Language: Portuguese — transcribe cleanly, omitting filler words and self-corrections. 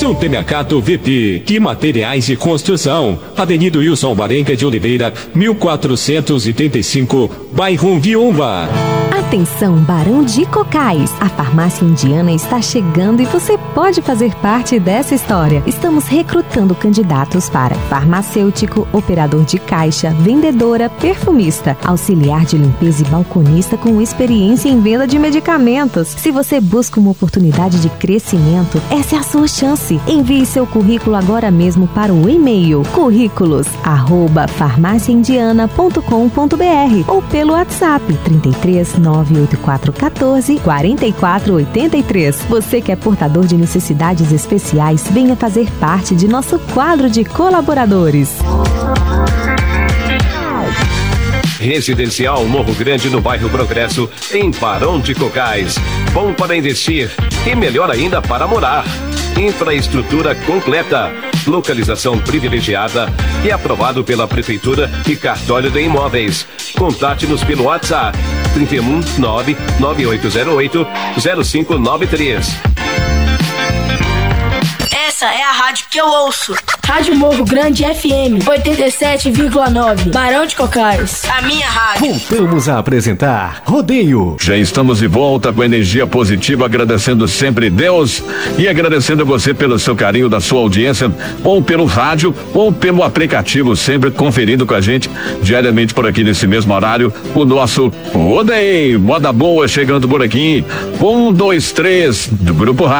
Supermercado VIP e Materiais de Construção, Avenida Wilson Varenga de Oliveira, 1485, bairro Viúva. Atenção, Barão de Cocais! A farmácia indiana está chegando e você pode fazer parte dessa história. Estamos recrutando candidatos para farmacêutico, operador de caixa, vendedora, perfumista, auxiliar de limpeza e balconista com experiência em venda de medicamentos. Se você busca uma oportunidade de crescimento, essa é a sua chance. Envie seu currículo agora mesmo para o e-mail currículos@farmaciaindiana.com.br ou pelo WhatsApp 33 98414 4483. Você que é portador de necessidades especiais, venha fazer parte de nosso quadro de colaboradores. Residencial Morro Grande, no bairro Progresso, em Barão de Cocais. Bom para investir e melhor ainda para morar. Infraestrutura completa, localização privilegiada e aprovado pela Prefeitura e Cartório de Imóveis. Contate-nos pelo WhatsApp 31 99808 0593. Essa é a rádio que eu ouço. Rádio Morro Grande FM 87,9. Barão de Cocais. A minha rádio. Voltamos a apresentar Rodeio. Já estamos de volta com energia positiva, agradecendo sempre Deus e agradecendo a você pelo seu carinho, da sua audiência, ou pelo rádio, ou pelo aplicativo, sempre conferindo com a gente diariamente por aqui nesse mesmo horário, o nosso Rodeio. Moda boa chegando por aqui. 1, 2, 3 do Grupo Rádio.